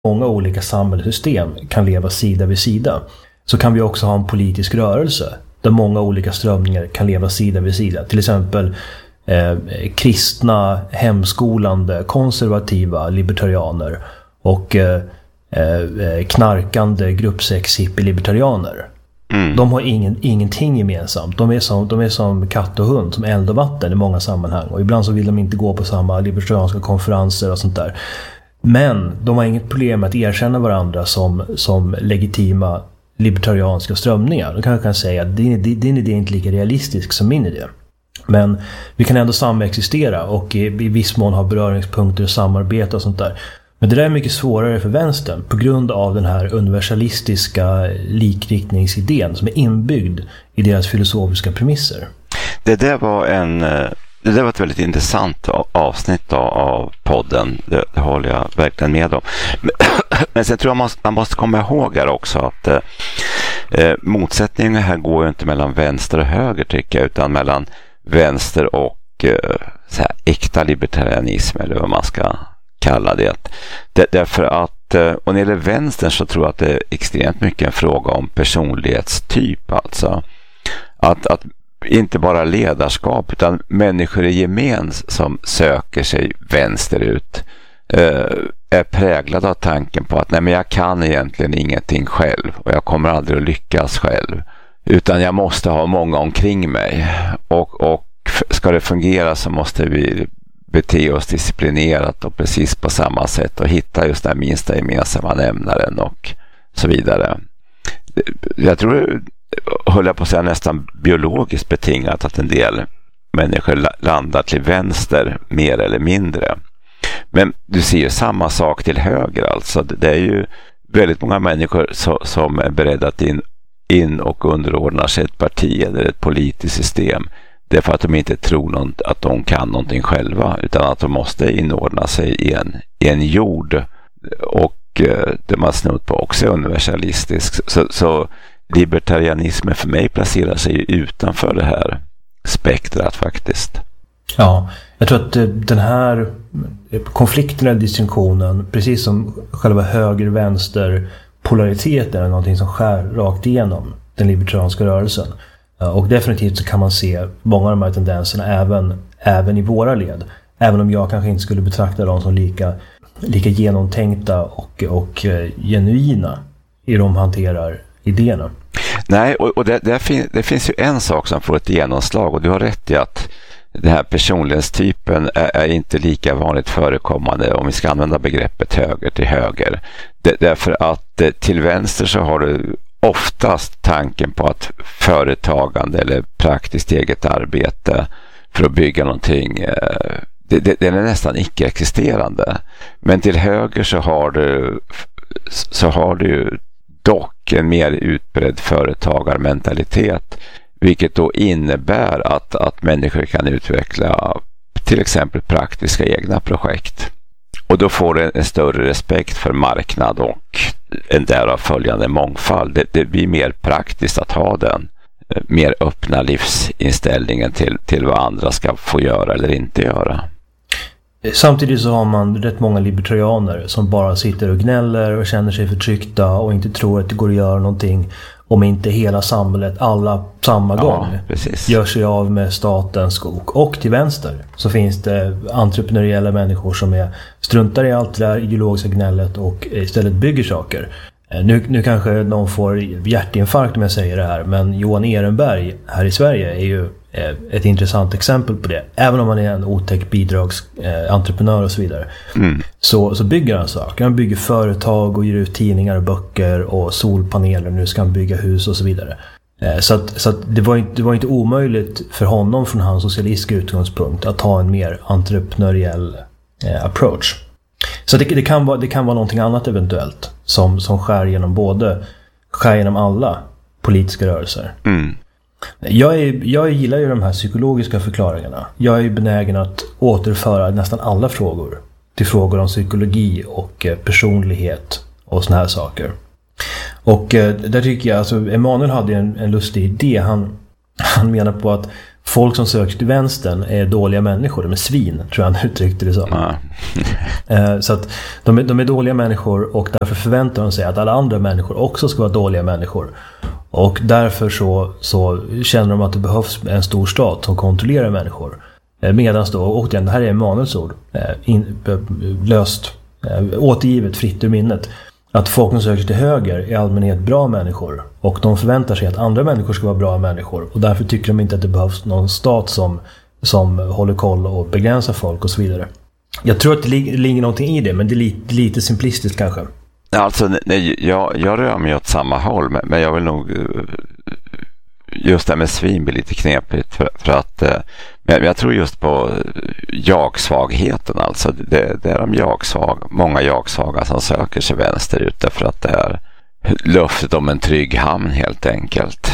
många olika samhällssystem kan leva sida vid sida, så kan vi också ha en politisk rörelse där många olika strömningar kan leva sida vid sida. Till exempel kristna, hemskolande, konservativa libertarianer och knarkande gruppsex hippie-libertarianer. De har ingenting gemensamt. De är som katt och hund, som eld och vatten i många sammanhang. Och ibland så vill de inte gå på samma libertarianska konferenser och sånt där. Men de har inget problem att erkänna varandra som legitima libertarianska strömningar. De kanske kan säga att din idé är inte lika realistisk som min idé. Men vi kan ändå samexistera och i viss mån ha beröringspunkter och samarbete och sånt där. Men det där är mycket svårare för vänstern på grund av den här universalistiska likriktningsidén som är inbyggd i deras filosofiska premisser. Det där var ett väldigt intressant avsnitt av podden. Det håller jag verkligen med om. Men sen tror jag man måste komma ihåg här också att motsättningen här går ju inte mellan vänster och höger, tycker jag, utan mellan vänster och så här, äkta libertarianism, eller vad man ska kalla det. Därför att, och när det gäller vänstern så tror jag att det är extremt mycket en fråga om personlighetstyp, alltså att inte bara ledarskap utan människor i gemen som söker sig vänsterut är präglade av tanken på att nej, men jag kan egentligen ingenting själv och jag kommer aldrig att lyckas själv, utan jag måste ha många omkring mig, och ska det fungera så måste vi bete oss disciplinerat och precis på samma sätt och hitta just den minsta gemensamma nämnaren och så vidare. Jag tror, höll jag på att säga, nästan biologiskt betingat att en del människor landar till vänster mer eller mindre. Men du ser ju samma sak till höger, alltså. Det är ju väldigt många människor som är beredda att in och underordna sig ett parti eller ett politiskt system. Det är för att de inte tror att de kan någonting själva, utan att de måste inordna sig i en jord, och det man snudd på också är universalistisk. Så libertarianismen för mig placerar sig utanför det här spektrat faktiskt. Ja, jag tror att den här konflikten eller distinktionen, precis som själva höger-vänster polariteten, är någonting som skär rakt igenom den libertarianska rörelsen. Och definitivt så kan man se många av de här tendenserna även i våra led. Även om jag kanske inte skulle betrakta dem som lika genomtänkta och genuina i de hanterar idéerna. Nej, och det finns ju en sak som får ett genomslag, och du har rätt i att den här personlighetstypen är inte lika vanligt förekommande om vi ska använda begreppet höger till höger. Därför att till vänster så har du oftast tanken på att företagande eller praktiskt eget arbete för att bygga någonting, det är nästan icke-existerande. Men till höger så har du dock en mer utbredd företagarmentalitet, vilket då innebär att människor kan utveckla till exempel praktiska egna projekt. Och då får du en större respekt för marknad och en därav följande mångfald. Det blir mer praktiskt att ha den mer öppna livsinställningen till vad andra ska få göra eller inte göra. Samtidigt så har man rätt många libertarianer som bara sitter och gnäller och känner sig förtryckta och inte tror att det går att göra någonting om inte hela samhället, alla samma gång, gör sig av med statens skog. Och till vänster så finns det entreprenöriella människor som struntar i allt det där ideologiska gnället och istället bygger saker. Nu kanske någon får hjärtinfarkt om jag säger det här, men Johan Ehrenberg här i Sverige är ju ett intressant exempel på det. Även om han är en otäck bidragsentreprenör och så vidare. Så bygger han saker. Han bygger företag och ger ut tidningar och böcker och solpaneler. Nu ska han bygga hus och så vidare. Så att det var inte omöjligt för honom från hans socialistiska utgångspunkt att ha en mer entreprenöriell approach. Så det kan vara någonting annat eventuellt som skär genom alla politiska rörelser. Jag gillar ju de här psykologiska förklaringarna. Jag är benägen att återföra nästan alla frågor till frågor om psykologi och personlighet och såna här saker. Och där tycker jag, alltså Emanuel hade en lustig idé. Han menar på att folk som söker till vänstern är dåliga människor, de är svin, tror jag han uttryckte det så. Så att de är dåliga människor och därför förväntar de sig att alla andra människor också ska vara dåliga människor. Och därför så känner de att det behövs en stor stat som kontrollerar människor. Medan då, och det här är Emanuels ord, löst, återgivet fritt ur minnet, att folk som söker till höger är i allmänhet bra människor och de förväntar sig att andra människor ska vara bra människor och därför tycker de inte att det behövs någon stat som håller koll och begränsar folk och så vidare. Jag tror att det ligger någonting i det, men det är lite simplistiskt kanske. Alltså, jag rör mig åt samma håll, men jag vill nog just det med svin blir lite knepigt för att men jag tror just på jagsvagheten, alltså det är många jagsvaga som söker sig vänsterut därför att det är löftet om en trygg hamn helt enkelt.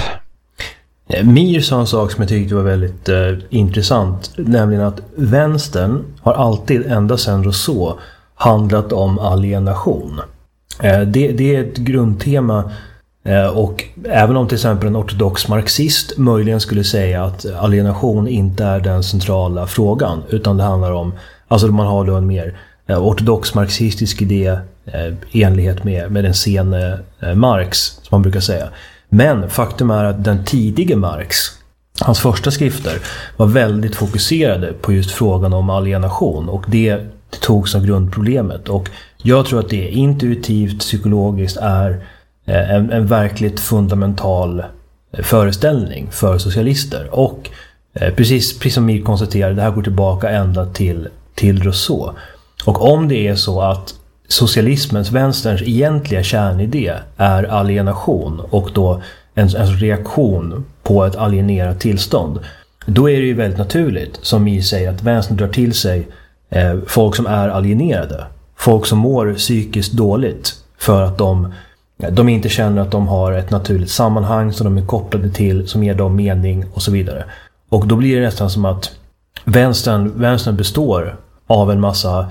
Mir sa en sak som jag tyckte var väldigt intressant, nämligen att vänstern har alltid ända sedan Rousseau handlat om alienation. Det är ett grundtema. Och även om till exempel en ortodox marxist möjligen skulle säga att alienation inte är den centrala frågan, utan det handlar om, alltså man har då en mer ortodox marxistisk idé i enlighet med den sene Marx, som man brukar säga. Men faktum är att den tidige Marx, hans första skrifter, var väldigt fokuserade på just frågan om alienation och det tog som grundproblemet. Och jag tror att det intuitivt, psykologiskt är en verkligt fundamental föreställning för socialister. Och precis som Mir konstaterade, det här går tillbaka ända till Rousseau. Och om det är så att socialismens, vänsterns egentliga kärnidé är alienation och då en reaktion på ett alienerat tillstånd, då är det ju väldigt naturligt, som Mir säger, att vänstern drar till sig folk som är alienerade. Folk som mår psykiskt dåligt för att de inte känner att de har ett naturligt sammanhang som de är kopplade till, som ger dem mening och så vidare. Och då blir det nästan som att vänstern består av en massa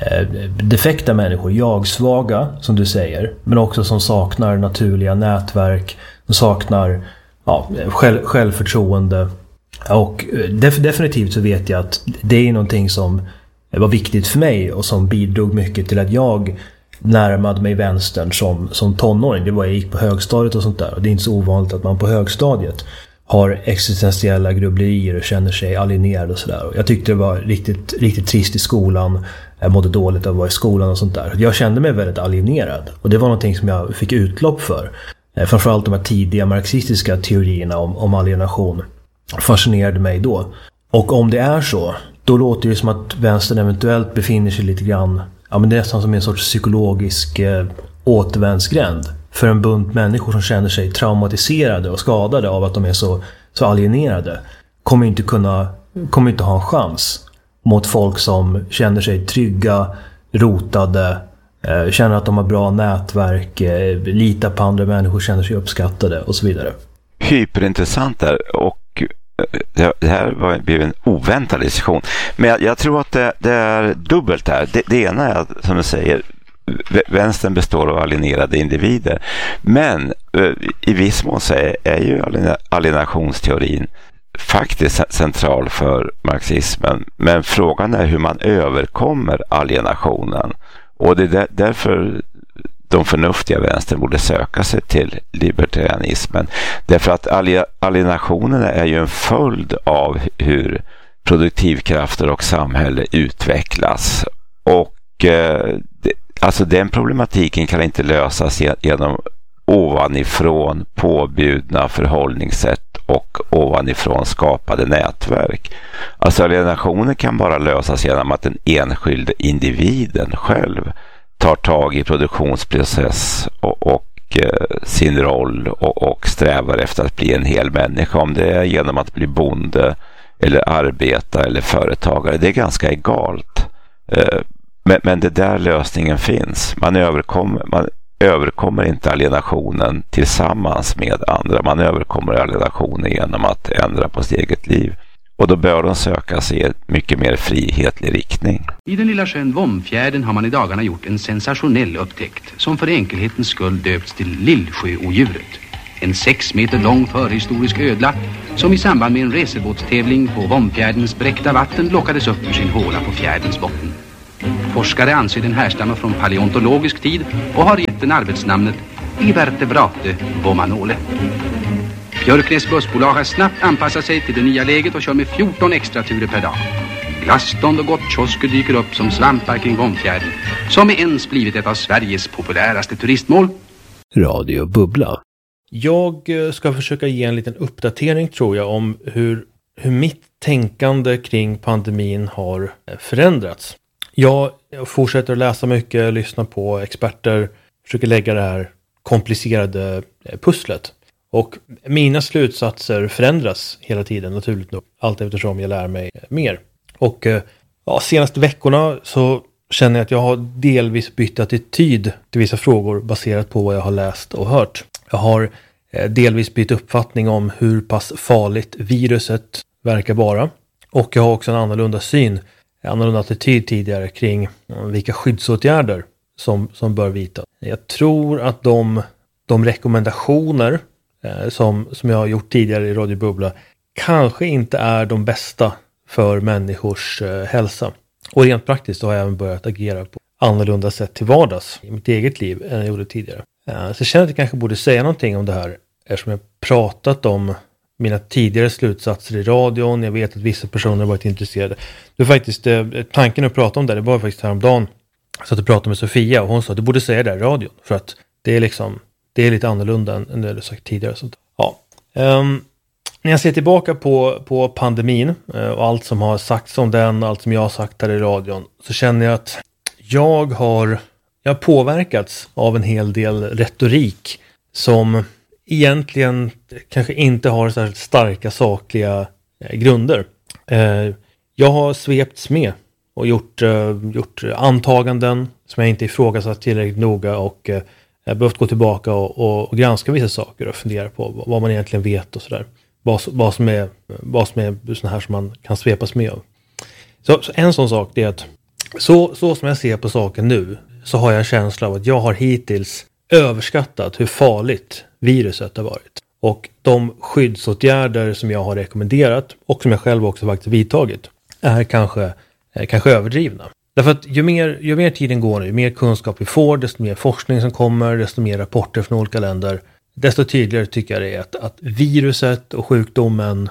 defekta människor, jagsvaga som du säger, men också som saknar naturliga nätverk, som saknar självförtroende. Och definitivt så vet jag att det är någonting som var viktigt för mig och som bidrog mycket till att jag närmade mig vänstern som tonåring. Det var jag gick på högstadiet och sånt där. Och det är inte så ovanligt att man på högstadiet har existentiella grubblerier och känner sig alienerad och sådär. Jag tyckte det var riktigt, riktigt trist i skolan. Jag mådde dåligt av att vara i skolan och sånt där. Jag kände mig väldigt alienerad. Och det var någonting som jag fick utlopp för. Framförallt de här tidiga marxistiska teorierna om alienation fascinerade mig då. Och om det är så, då låter det som att vänstern eventuellt befinner sig lite grann, ja, men det är nästan som en sorts psykologisk återvändsgränd för en bunt människor som känner sig traumatiserade och skadade av att de är så alienerade. Kommer inte ha en chans mot folk som känner sig trygga, rotade, känner att de har bra nätverk, litar på andra människor, känner sig uppskattade och så vidare. Hyperintressant där, och det här blev en oväntad diskussion. Men jag tror att det är dubbelt här. Det ena är, som du säger, vänstern består av alienerade individer. Men i viss mån så är ju alienationsteorin faktiskt central för marxismen. Men frågan är hur man överkommer alienationen. Och det är därför de förnuftiga vänstern borde söka sig till libertarianismen. Därför att alienationen är ju en följd av hur produktivkrafter och samhälle utvecklas. Och alltså den problematiken kan inte lösas genom ovanifrån påbjudna förhållningssätt och ovanifrån skapade nätverk. Alltså alienationen kan bara lösas genom att den enskilde individen själv tar tag i produktionsprocess och sin roll och strävar efter att bli en hel människa. Om det är genom att bli bonde eller arbeta eller företagare, det är ganska egalt. Men det där lösningen finns. Man överkommer inte alienationen tillsammans med andra. Man överkommer alienationen genom att ändra på sitt eget liv. Och då bör de söka sig i en mycket mer frihetlig riktning. I den lilla sjön Vomfjärden har man i dagarna gjort en sensationell upptäckt som för enkelhetens skull döpts till Lillsjöodjuret. en 6 meter lång förhistorisk ödla som i samband med en resebåtstävling på Vomfjärdens bräckta vatten lockades upp ur sin håla på fjärdens botten. Forskare anser den härstamma från paleontologisk tid och har gett den arbetsnamnet Ivertebrate vomanole. Björknäs bussbolag har snabbt anpassat sig till det nya läget och kör med 14 extra turer per dag. Glassstånd och gottkiosker dyker upp som svampar kring Vomfjärden, som är ens blivit ett av Sveriges populäraste turistmål. Radio Bubbla. Jag ska försöka ge en liten uppdatering, tror jag, om hur mitt tänkande kring pandemin har förändrats. Jag fortsätter att läsa mycket, lyssna på experter, försöker lägga det här komplicerade pusslet. Och mina slutsatser förändras hela tiden, naturligt nog, allt eftersom jag lär mig mer. Och senaste veckorna så känner jag att jag har delvis bytt attityd till vissa frågor baserat på vad jag har läst och hört. Jag har delvis bytt uppfattning om hur pass farligt viruset verkar vara. Och jag har också en annorlunda attityd tidigare kring vilka skyddsåtgärder som bör vidtas. Jag tror att de rekommendationer som jag har gjort tidigare i Radio Bubbla kanske inte är de bästa för människors hälsa. Och rent praktiskt har jag även börjat agera på annorlunda sätt till vardags i mitt eget liv än jag gjorde tidigare. Så jag känner att jag kanske borde säga någonting om det här eftersom jag pratat om mina tidigare slutsatser i radion. Jag vet att vissa personer har varit intresserade. Det var faktiskt tanken att prata om det var faktiskt häromdagen. Så att jag pratade med Sofia och hon sa att du borde säga det i radion för att det är lite annorlunda än det jag sagt tidigare. Så, ja. När jag ser tillbaka på pandemin och allt som har sagts om den, allt som jag har sagt här i radion, så känner jag att jag har påverkats av en hel del retorik som egentligen kanske inte har så här starka sakliga grunder. Jag har svepts med och gjort antaganden som jag inte ifrågasatt tillräckligt noga och behövt gå tillbaka och granska vissa saker och fundera på vad man egentligen vet och sådär. Vad som är sån här som man kan svepas med av. Så en sån sak är att så som jag ser på saken nu så har jag en känsla av att jag har hittills överskattat hur farligt viruset har varit. Och de skyddsåtgärder som jag har rekommenderat och som jag själv också faktiskt vidtagit är kanske överdrivna. Därför att ju mer tiden går nu, ju mer kunskap vi får, desto mer forskning som kommer, desto mer rapporter från olika länder, desto tydligare tycker jag det är att viruset och sjukdomen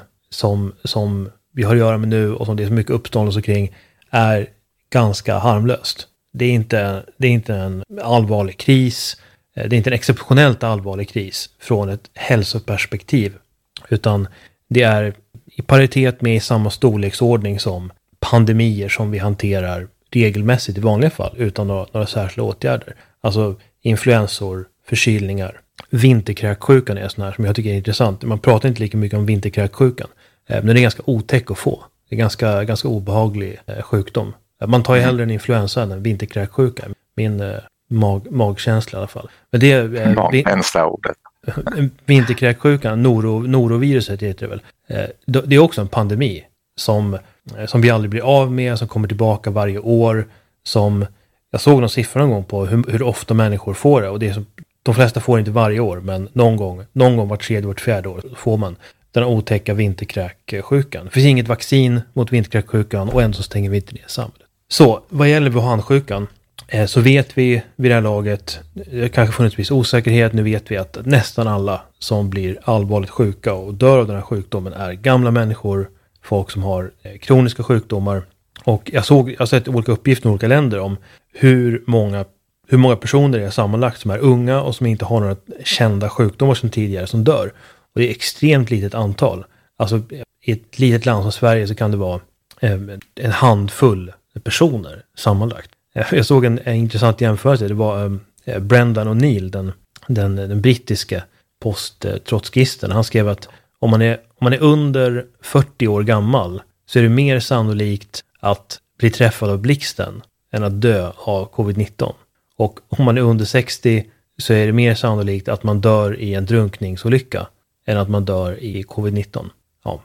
som vi har att göra med nu och som det är så mycket uppståndelse kring är ganska harmlöst. Det är inte en allvarlig kris. Det är inte en exceptionellt allvarlig kris från ett hälsoperspektiv. Utan det är i paritet med i samma storleksordning som pandemier som vi hanterar regelmässigt i vanliga fall utan några särskilda åtgärder. Alltså influensor, förkylningar. Vinterkräksjukan är sån här som jag tycker är intressant. Man pratar inte lika mycket om vinterkräksjukan. Men det är ganska otäck att få. Det är ganska obehaglig sjukdom. Man tar ju hellre en influensa än en vinterkräksjuka. Min magkänsla i alla fall. Men det är ordet. Vinterkräksjukan, noroviruset heter det väl. Det är också en pandemi som vi aldrig blir av med, som kommer tillbaka varje år. Som jag såg någon siffra någon gång på hur ofta människor får det. Och det är de flesta får inte varje år, men någon gång vart tredje, vart fjärde år får man den otäcka vinterkräksjukan. Det finns inget vaccin mot vinterkräksjukan och ändå så stänger vi inte ner samhället. Så vad gäller Wuhan-sjukan så vet vi vid det här laget, det kanske funnits viss osäkerhet, nu vet vi att nästan alla som blir allvarligt sjuka och dör av den här sjukdomen är gamla människor, folk som har kroniska sjukdomar. Och jag har sett olika uppgifter i olika länder om hur många personer det är sammanlagt som är unga och som inte har några kända sjukdomar som tidigare som dör. Och det är extremt litet antal. Alltså i ett litet land som Sverige så kan det vara en handfull personer sammanlagt. Jag såg en intressant jämförelse. Det var Brendan O'Neill, den brittiska post-trotskisten. Han skrev att om man är under 40 år gammal så är det mer sannolikt att bli träffad av blixten än att dö av covid-19. Och om man är under 60 så är det mer sannolikt att man dör i en drunkningsolycka än att man dör i covid-19. Ja.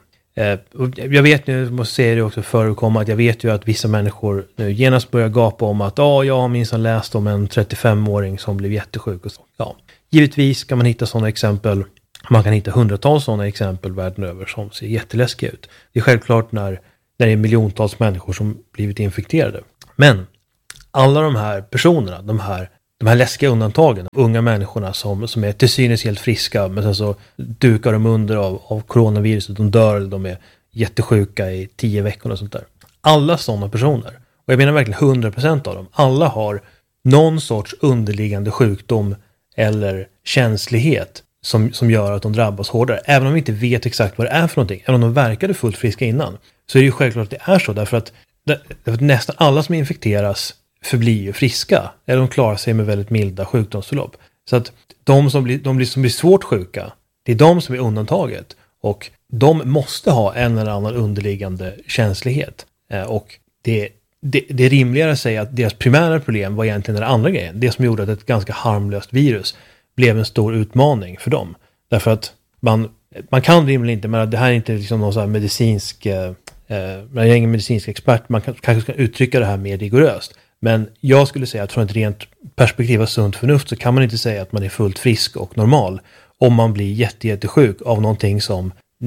Jag vet nu, måste säga det också förekomma, att jag vet ju att vissa människor nu genast börjar gapa om att jag har minsann läst om en 35-åring som blev jättesjuk. Och så. Ja. Givetvis kan man hitta sådana exempel. Man kan hitta hundratals sådana exempel världen över som ser jätteläskiga ut. Det är självklart när det är miljontals människor som blivit infekterade. Men alla de här personerna, de här läskiga undantagen, unga människorna som är till synes helt friska, men sen så dukar de under av coronaviruset, de dör eller de är jättesjuka i 10 veckor och sånt där. Alla sådana personer, och jag menar verkligen 100% av dem, alla har någon sorts underliggande sjukdom eller känslighet som gör att de drabbas hårdare. Även om vi inte vet exakt vad det är för någonting, även om de verkade fullt friska innan, så är det ju självklart att det är så, därför att nästan alla som infekteras förblir ju friska, eller de klarar sig med väldigt milda sjukdomsförlopp. Så att de som blir svårt sjuka, det är de som är undantaget, och de måste ha en eller annan underliggande känslighet. Och det är rimligare att säga att deras primära problem var egentligen den andra grejen. Det som gjorde att ett ganska harmlöst virus blev en stor utmaning för dem. Därför att man kan rimligen inte, men det här är inte liksom någon sån här medicinsk, jag är ingen medicinsk expert, man kanske ska uttrycka det här mer rigoröst. Men jag skulle säga att från ett rent perspektiv av sunt förnuft så kan man inte säga att man är fullt frisk och normal om man blir jättesjuk av någonting som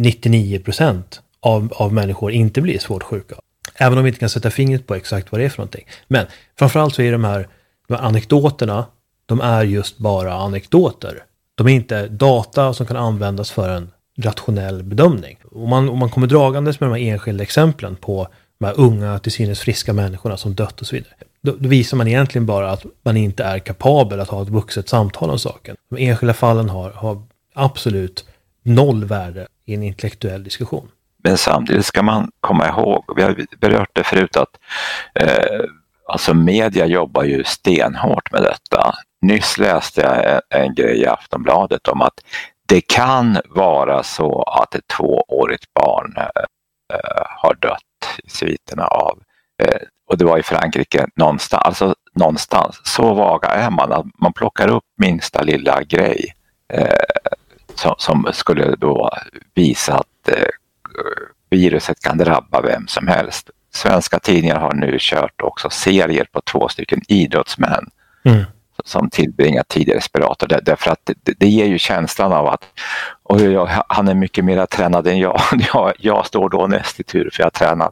99% av människor inte blir svårt sjuka. Även om vi inte kan sätta fingret på exakt vad det är för någonting. Men framförallt så är de här anekdoterna, de är just bara anekdoter. De är inte data som kan användas för en rationell bedömning. Om man kommer dragandes med de här enskilda exemplen på de här unga till synes friska människorna som dött och så vidare, då visar man egentligen bara att man inte är kapabel att ha ett vuxet samtal om saken. De enskilda fallen har absolut noll värde i en intellektuell diskussion. Men samtidigt ska man komma ihåg, vi har berört det förut, att alltså media jobbar ju stenhårt med detta. Nyss läste jag en grej i Aftonbladet om att det kan vara så att ett 2-årigt barn har dött i sviterna av, och det var i Frankrike någonstans. Så vaga är man att man plockar upp minsta lilla grej som skulle då visa att viruset kan drabba vem som helst. Svenska tidningar har nu kört också serier på 2 stycken idrottsmän som tillbringar tid i respirator. Därför att det ger ju känslan av att han är mycket mer tränad än jag. Jag står då näst i tur, för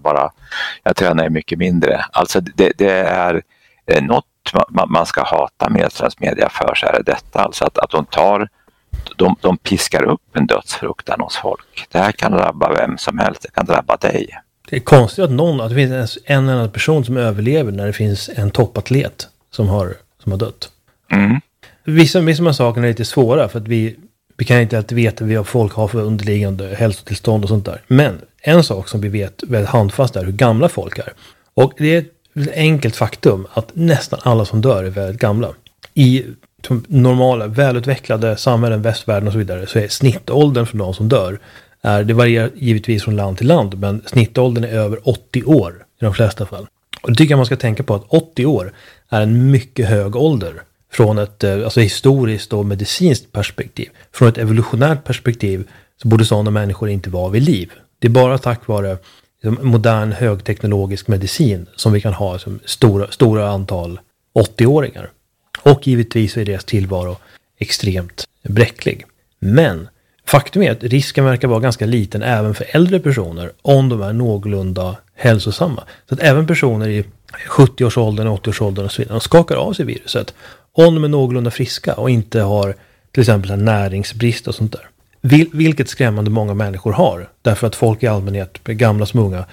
jag tränar mycket mindre. Alltså det är något man ska hata med svensk media för, så är det detta. Alltså att de piskar upp en dödsfruktan hos folk. Det här kan drabba vem som helst, det kan drabba dig. Det är konstigt att det finns en annan person som överlever när det finns en toppatlet som har dött. Mm. Vissa saker är lite svåra, för att vi kan inte alltid veta vad folk har för underliggande hälsotillstånd och sånt där. Men en sak som vi vet väldigt handfast är hur gamla folk är. Och det är ett enkelt faktum att nästan alla som dör är väldigt gamla. I normala, välutvecklade samhällen, västvärlden och så vidare, så är snittåldern för de som dör, det varierar givetvis från land till land, men snittåldern är över 80 år i de flesta fall. Och det tycker jag man ska tänka på, att 80 år är en mycket hög ålder från ett historiskt och medicinskt perspektiv. Från ett evolutionärt perspektiv så borde sådana människor inte vara vid liv. Det är bara tack vare modern högteknologisk medicin som vi kan ha som stora antal 80-åringar. Och givetvis är deras tillvaro extremt bräcklig. Men faktum är att risken verkar vara ganska liten även för äldre personer om de är någorlunda hälsosamma. Så att även personer i 70-årsåldern, 80-årsåldern och så vidare, de skakar av sig viruset om de är någorlunda friska och inte har till exempel en näringsbrist och sånt där. Vilket skrämmande många människor har. Därför att folk i allmänhet, gamla som unga,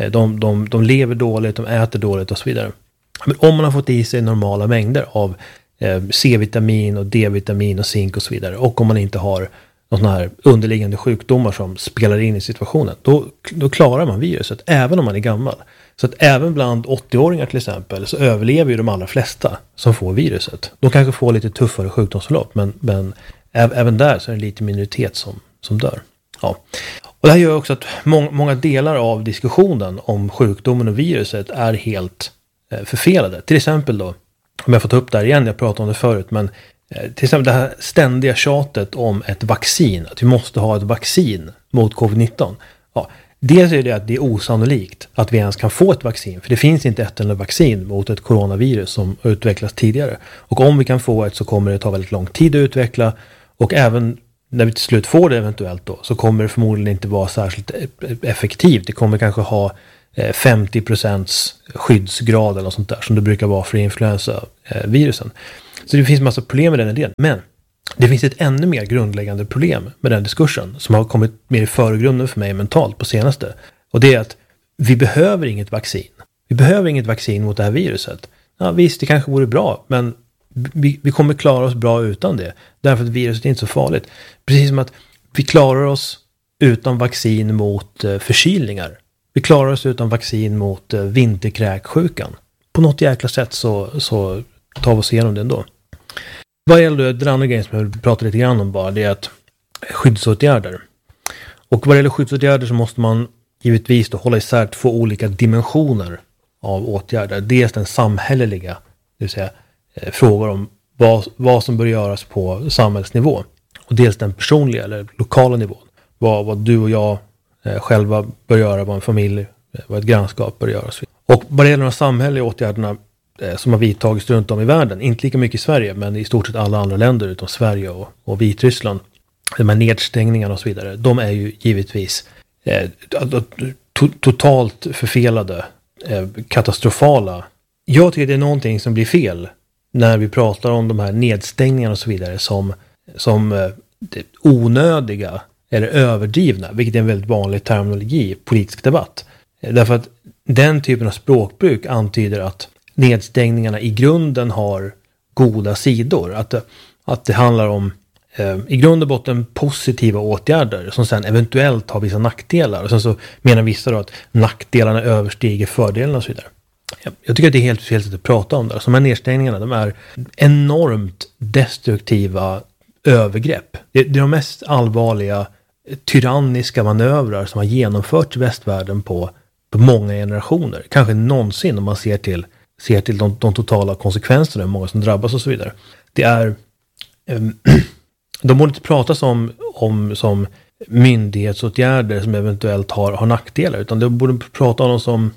de lever dåligt, de äter dåligt och så vidare. Men om man har fått i sig normala mängder av C-vitamin och D-vitamin och zink och så vidare, och om man inte har någon här underliggande sjukdomar som spelar in i situationen, då klarar man viruset även om man är gammal. Så att även bland 80-åringar till exempel så överlever ju de allra flesta som får viruset. De kanske får lite tuffare sjukdomsförlopp, men även där så är det en liten minoritet som dör. Ja. Och det här gör också att många delar av diskussionen om sjukdomen och viruset är helt förfelade. Till exempel då, om jag får ta upp det här igen, jag pratade om det förut, men till exempel det här ständiga tjatet om ett vaccin, att vi måste ha ett vaccin mot covid-19. Ja, dels är det att det är osannolikt att vi ens kan få ett vaccin, för det finns inte ett enda vaccin mot ett coronavirus som utvecklats tidigare. Och om vi kan få ett så kommer det ta väldigt lång tid att utveckla, och även när vi till slut får det eventuellt då, så kommer det förmodligen inte vara särskilt effektivt. Det kommer kanske ha 50% skyddsgrad eller något sånt där som det brukar vara för influensavirusen. Så det finns en massa problem med den idén. Men det finns ett ännu mer grundläggande problem med den diskursen som har kommit mer i förgrunden för mig mentalt på senaste. Och det är att vi behöver inget vaccin. Vi behöver inget vaccin mot det här viruset. Ja, visst, det kanske vore bra, men vi kommer klara oss bra utan det. Därför att viruset är inte så farligt. Precis som att vi klarar oss utan vaccin mot förkylningar. Vi klarar oss utan vaccin mot vinterkräksjukan. På något jäkla sätt så tar vi oss igenom det ändå. Vad gäller det andra grejen som jag vill prata lite grann om bara, det är att skyddsåtgärder. Och vad gäller skyddsåtgärder så måste man givetvis då hålla isär 2 olika dimensioner av åtgärder. Dels den samhälleliga, det vill säga frågor om vad som bör göras på samhällsnivå. Och dels den personliga eller lokala nivån. Vad du och jag själva bör göra, vad en familj, vad ett grannskap bör göra. Och vad gäller de samhälleliga åtgärderna som har vidtagits runt om i världen, inte lika mycket i Sverige, men i stort sett alla andra länder utom Sverige och Vitryssland, de här nedstängningarna och så vidare, de är ju givetvis totalt förfelade, katastrofala. Jag tycker det är någonting som blir fel när vi pratar om de här nedstängningarna och så vidare som onödiga eller överdrivna, vilket är en väldigt vanlig terminologi i politisk debatt. Därför att den typen av språkbruk antyder att nedstängningarna i grunden har goda sidor. Att det handlar om i grund och botten positiva åtgärder som sen eventuellt har vissa nackdelar. Och sen så menar vissa då att nackdelarna överstiger fördelarna och så vidare. Jag tycker att det är helt fel att prata om det. Så de här nedstängningarna, de är enormt destruktiva övergrepp. Det är de mest allvarliga tyranniska manövrar som har genomförts i västvärlden på många generationer. Kanske någonsin om man ser till de totala konsekvenserna, många som drabbas och så vidare. Det är de borde inte pratas om som myndighetsåtgärder som eventuellt har nackdelar, utan de borde prata om dem som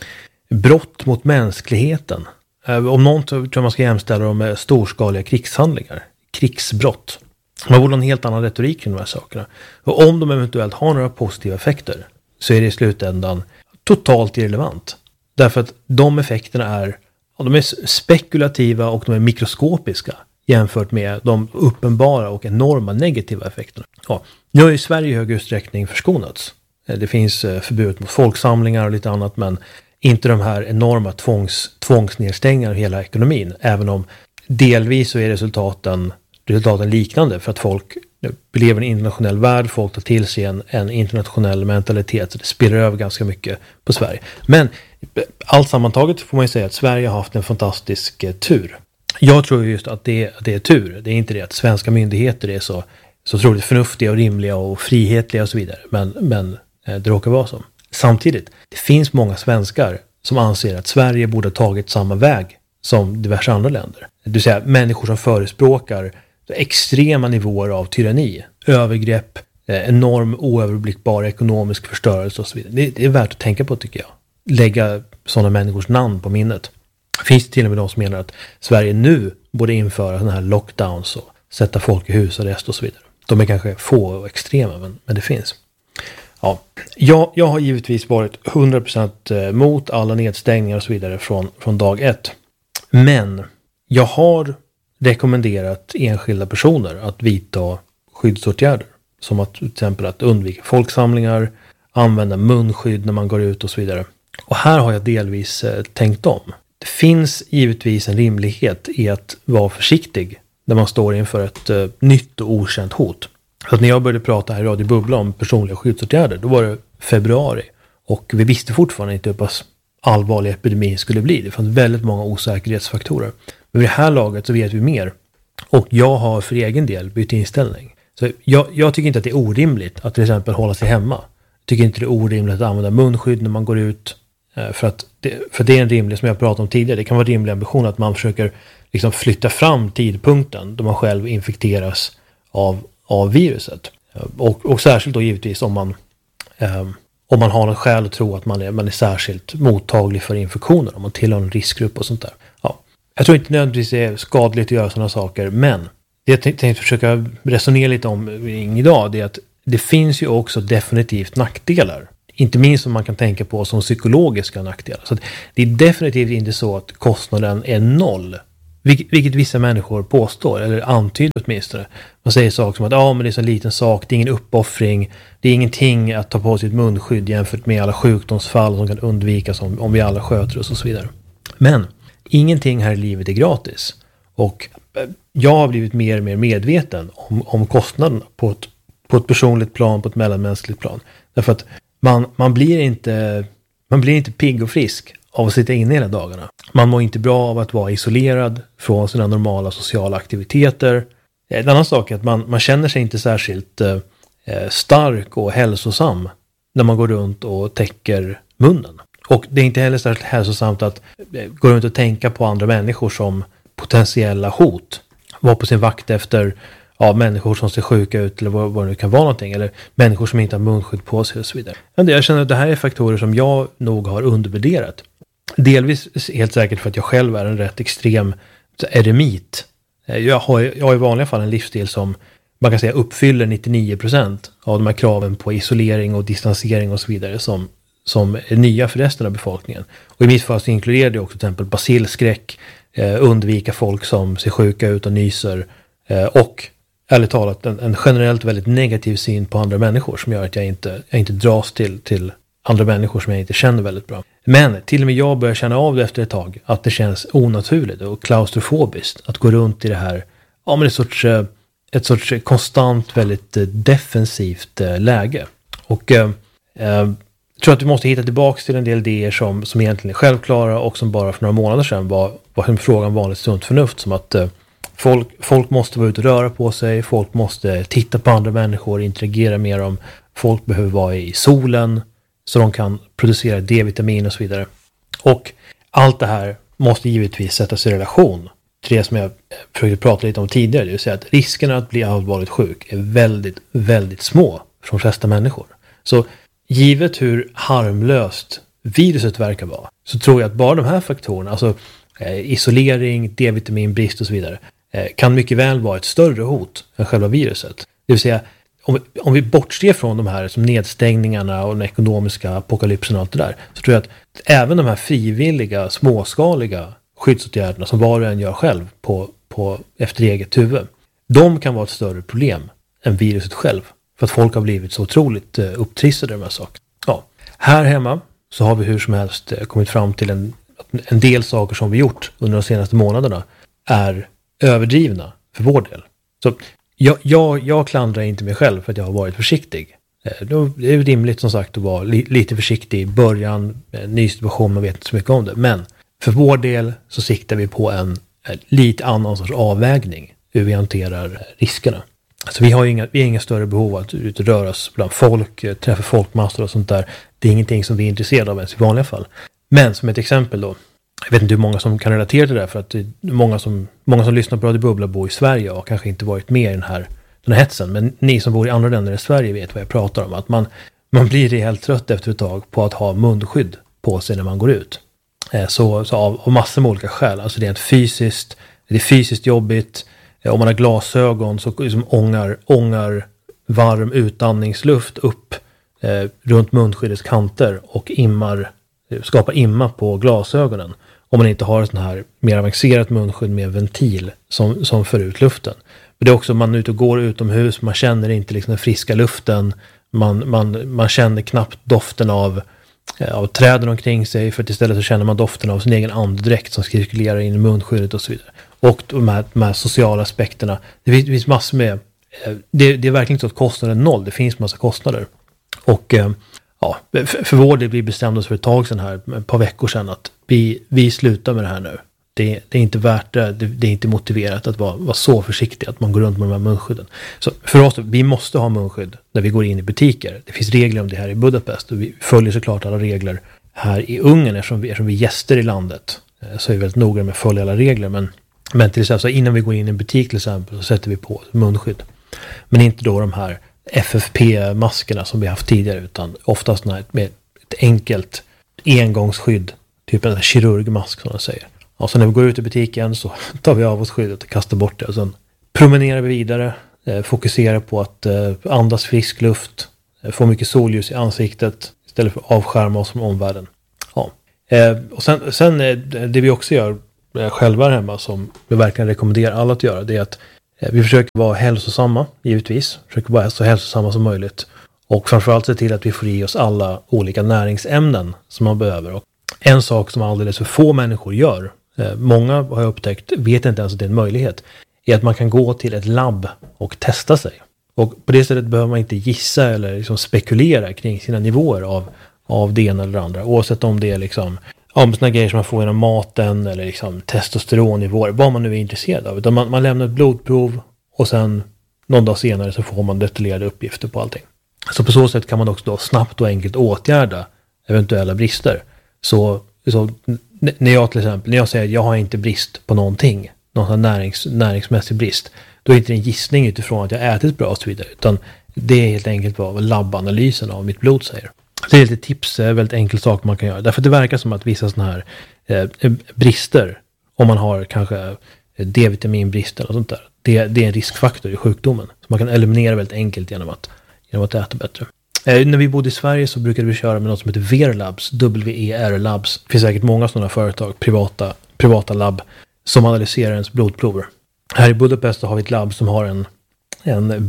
brott mot mänskligheten. Om någon tror jag man ska jämställa dem med storskaliga krigshandlingar, krigsbrott. Man borde ha en helt annan retorik kring de här sakerna. Och om de eventuellt har några positiva effekter så är det i slutändan totalt irrelevant. Därför att de effekterna de är spekulativa och de är mikroskopiska jämfört med de uppenbara och enorma negativa effekterna. Ja, nu har ju Sverige i hög utsträckning förskonats. Det finns förbud mot folksamlingar och lite annat, men inte de här enorma tvångsnedstängningarna av hela ekonomin. Även om delvis så är resultaten liknande, för att folk lever i en internationell värld, folk tar till sig en internationell mentalitet, så det spiller över ganska mycket på Sverige. Men allt sammantaget får man ju säga att Sverige har haft en fantastisk tur. Jag tror just att det är tur. Det är inte det att svenska myndigheter är så otroligt förnuftiga och rimliga och frihetliga och så vidare. Men det råkar vara så. Samtidigt, det finns många svenskar som anser att Sverige borde ha tagit samma väg som diverse andra länder. Det vill säga människor som förespråkar extrema nivåer av tyranni, övergrepp, enorm oöverblickbar ekonomisk förstörelse och så vidare. Det är värt att tänka på, tycker jag. Lägga sådana människors namn på minnet. Finns det till och med de som menar att Sverige nu borde införa sådana här lockdowns och sätta folk i husarrest och så vidare. De är kanske få och extrema, men det finns. Ja, jag har givetvis varit 100% mot alla nedstängningar och så vidare från dag 1. Men jag har rekommenderat enskilda personer att vidta skyddsåtgärder. Som att till exempel att undvika folksamlingar, använda munskydd när man går ut och så vidare. Och här har jag delvis tänkt om. Det finns givetvis en rimlighet i att vara försiktig när man står inför ett nytt och okänt hot. Så att när jag började prata här i Radio Bubbla om personliga skyddsåtgärder, då var det februari. Och vi visste fortfarande inte hur pass allvarlig epidemin skulle bli. Det fanns väldigt många osäkerhetsfaktorer. Men vid det här laget så vet vi mer. Och jag har för egen del bytt inställning. Så jag tycker inte att det är orimligt att till exempel hålla sig hemma. Jag tycker inte det är orimligt att använda munskydd när man går ut. För det är en rimlig, som jag pratade om tidigare, det kan vara en rimlig ambition att man försöker liksom flytta fram tidpunkten då man själv infekteras av viruset. Och särskilt då givetvis om man har något skäl att tro att man är särskilt mottaglig för infektioner, om man tillhör en riskgrupp och sånt där. Ja. Jag tror inte nödvändigtvis det är skadligt att göra sådana saker, men jag tänkte försöka resonera lite om idag, det är att det finns ju också definitivt nackdelar. Inte minst som man kan tänka på som psykologiska nackdelar. Så att det är definitivt inte så att kostnaden är 0. Vilket vissa människor påstår, eller antyder åtminstone. Man säger saker som att men det är så en liten sak, det är ingen uppoffring, det är ingenting att ta på sitt munskydd jämfört med alla sjukdomsfall som kan undvikas om vi alla sköter oss och så vidare. Men ingenting här i livet är gratis. Och jag har blivit mer och mer medveten om kostnaden på ett personligt plan, på ett mellanmänskligt plan. Därför att man blir inte pigg och frisk av att sitta inne hela dagarna. Man mår inte bra av att vara isolerad från sina normala sociala aktiviteter. En annan sak är att man känner sig inte särskilt stark och hälsosam när man går runt och täcker munnen. Och det är inte heller särskilt hälsosamt att gå runt och tänka på andra människor som potentiella hot. Vara på sin vakt efter människor som ser sjuka ut eller vad det nu kan vara någonting. Eller människor som inte har munskydd på sig och så vidare. Men jag känner att det här är faktorer som jag nog har undervärderat. Delvis helt säkert för att jag själv är en rätt extrem eremit. Jag har i vanliga fall en livsstil som man kan säga uppfyller 99% av de här kraven på isolering och distansering och så vidare som är nya för resten av befolkningen. Och i mitt fall så inkluderar det också till exempel basilskräck, undvika folk som ser sjuka ut och nyser och ärligt talat en generellt väldigt negativ syn på andra människor som gör att jag inte dras till andra människor som jag inte känner väldigt bra. Men till och med jag börjar känna av det efter ett tag att det känns onaturligt och klaustrofobiskt att gå runt i det här, men ett sorts konstant väldigt defensivt läge. Och jag tror att vi måste hitta tillbaka till en del idéer som egentligen är självklara och som bara för några månader sedan var en fråga om vanligt sunt förnuft, som att folk måste vara ute och röra på sig, folk måste titta på andra människor, interagera med dem, folk behöver vara i solen så de kan producera D-vitamin och så vidare. Och allt det här måste givetvis sättas i relation till det som jag försökte prata lite om tidigare, det vill säga att riskerna att bli allvarligt sjuk är väldigt, väldigt små för de flesta människor. Så givet hur harmlöst viruset verkar vara, så tror jag att bara de här faktorerna, alltså isolering, D-vitaminbrist och så vidare, kan mycket väl vara ett större hot än själva viruset. Det vill säga, om vi bortser från de här som nedstängningarna och den ekonomiska apokalypsen och allt det där, så tror jag att även de här frivilliga, småskaliga skyddsåtgärderna som var och en gör själv på efter eget huvud, de kan vara ett större problem än viruset själv. För att folk har blivit så otroligt upptrissade av de här sakerna. Ja. Här hemma så har vi hur som helst kommit fram till en del saker som vi gjort under de senaste månaderna är överdrivna för vår del. Så jag klandrar inte mig själv för att jag har varit försiktig. Det är rimligt som sagt att vara lite försiktig i början, ny situation, man vet inte så mycket om det. Men för vår del så siktar vi på en lite annan sorts avvägning hur vi hanterar riskerna. Så vi har inga större behov av att ut och röra oss bland folk, träffa folkmassor och sånt där. Det är ingenting som vi är intresserade av ens i vanliga fall. Men som ett exempel då, jag vet inte hur många som kan relatera till det där, för att många som lyssnar på Radio Bubbla bor i Sverige och kanske inte varit med i den här hetsen. Men ni som bor i andra länder i Sverige vet vad jag pratar om. Att man blir helt trött efter ett tag på att ha munskydd på sig när man går ut. Så av massor med olika skäl. Alltså det är fysiskt jobbigt. Om man har glasögon så liksom ångar varm utandningsluft upp runt munskyddets kanter och skapar imma på glasögonen. Om man inte har ett sån här mer avancerat munskydd med ventil som för ut luften. Men det är också, man är ute och går utomhus, man känner inte liksom den friska luften. Man känner knappt doften av träden omkring sig, för att istället så känner man doften av sin egen andedräkt som cirkulerar in i munskyddet och så vidare. Och de här sociala aspekterna. Det finns massor med. Det är verkligen inte så att kostnaden är 0. Det finns massa kostnader. Och för vår del, vi bestämde oss för ett tag sedan här, ett par veckor sedan, att vi slutar med det här nu. Det är inte värt det. Det är inte motiverat att vara så försiktig att man går runt med de här munskydden. Så för oss, vi måste ha munskydd när vi går in i butiker. Det finns regler om det här i Budapest och vi följer såklart alla regler här i Ungern eftersom vi är gäster i landet. Så är vi väldigt noga med att följa alla regler. Men till exempel så innan vi går in i en butik till exempel så sätter vi på munskydd. Men inte då de här FFP-maskerna som vi haft tidigare, utan oftast med ett enkelt engångsskydd, typ en kirurgmask som de säger. Och så när vi går ut i butiken så tar vi av oss skyddet och kastar bort det och sen promenera vidare, fokusera på att andas frisk luft, få mycket solljus i ansiktet istället för att avskärma oss från omvärlden. Ja. Och sen det vi också gör själva här hemma, som vi verkligen rekommenderar alla att göra, det är att vi försöker vara hälsosamma, givetvis. Försöker vara så hälsosamma som möjligt. Och framförallt se till att vi får i oss alla olika näringsämnen som man behöver. Och en sak som alldeles för få människor gör, många har jag upptäckt, vet inte ens att det är en möjlighet, är att man kan gå till ett labb och testa sig. Och på det sättet behöver man inte gissa eller liksom spekulera kring sina nivåer av det ena eller det andra. Oavsett om det är liksom sådana grejer som man får genom maten eller liksom testosteronnivåer, vad man nu är intresserad av. Utan man lämnar ett blodprov och sen någon dag senare så får man detaljerade uppgifter på allting. Så på så sätt kan man också då snabbt och enkelt åtgärda eventuella brister. Så när jag säger att jag har inte brist på någonting, någon näringsmässig brist, då är det inte en gissning utifrån att jag ätit bra och så vidare, utan det är helt enkelt vad labbanalysen av mitt blod säger. Så det är lite tips, väldigt enkel sak man kan göra. Därför det verkar som att vissa sådana här brister, om man har kanske D-vitaminbrist eller sånt där, det är en riskfaktor i sjukdomen. Så man kan eliminera väldigt enkelt genom att äta bättre. När vi bodde i Sverige så brukade vi köra med något som heter VER-labs, W-E-R-labs. Det finns säkert många sådana företag, privata labb, som analyserar ens blodprover. Här i Budapest har vi ett labb som har en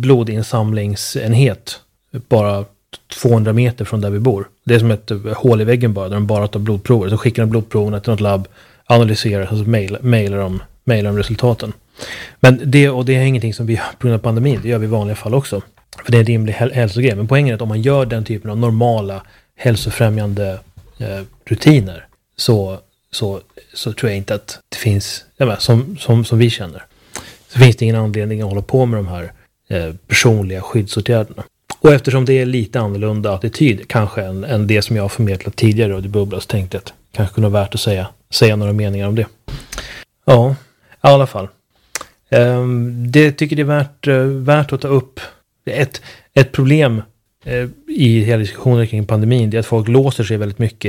blodinsamlingsenhet bara 200 meter från där vi bor. Det är som ett hål i väggen bara, där de bara tar blodprover. Så skickar de blodproverna till något labb, analyserar och så mailar de resultaten. Men det är ingenting som vi gör på grund av pandemin. Det gör vi i vanliga fall också. För det är en rimlig hälsogrej. Men poängen är att om man gör den typen av normala hälsofrämjande rutiner så tror jag inte att det finns, som vi känner, så finns det ingen anledning att hålla på med de här personliga skyddsåtgärderna. Och eftersom det är lite annorlunda attityd kanske än det som jag har förmedlat tidigare och det bubblas, tänkte att det kanske kunde vara värt att säga några meningar om det. Ja, i alla fall. Det tycker det är värt att ta upp. Ett problem i hela diskussionen kring pandemin, det är att folk låser sig väldigt mycket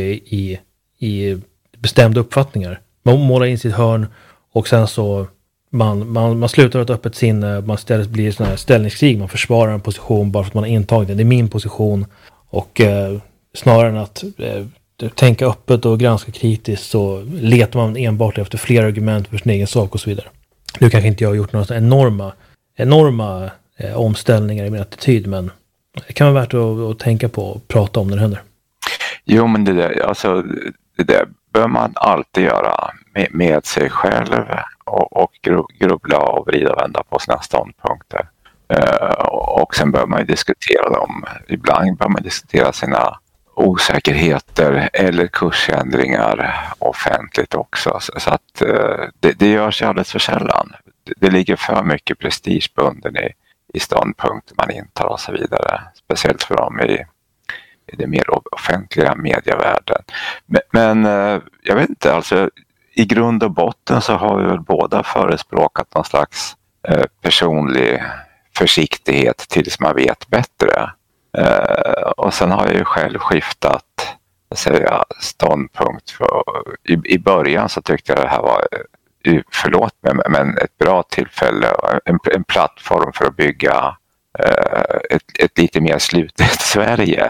i bestämda uppfattningar. Man målar in sitt hörn och sen så man slutar att öppet sinne, man istället blir sån här ställningskrig, man försvarar en position bara för att man har intagit den. Det är min position, och snarare än att tänka öppet och granska kritiskt så letar man enbart efter fler argument för sin egen sak och så vidare. Nu kanske inte jag har gjort några enorma omställningar i min attityd, men det kan vara värt att tänka på och prata om när det händer. Jo, men det där bör man alltid göra med sig själv och grubbla och vrida och vända på sina ståndpunkter. Och sen bör man ju diskutera dem. Ibland bör man diskutera sina osäkerheter eller kursändringar offentligt också. Så att det görs alldeles för sällan. Det ligger för mycket prestigebunden i ståndpunkter man intar och så vidare. Speciellt för dem i det mer offentliga medievärlden. Men jag vet inte, alltså i grund och botten så har vi väl båda förespråkat någon slags personlig försiktighet tills man vet bättre. Och sen har jag ju själv skiftat ståndpunkt. I början så tyckte jag det här var, förlåt mig, men ett bra tillfälle, en plattform för att bygga ett lite mer slutet Sverige.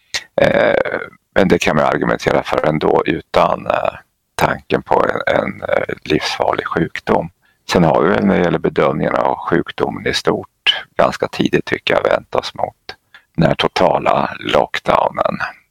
Men det kan man argumentera för ändå utan tanken på en livsfarlig sjukdom. Sen har vi väl när det gäller bedömningen av sjukdomen i stort ganska tidigt tycker jag vänt oss mot den här totala lockdownen.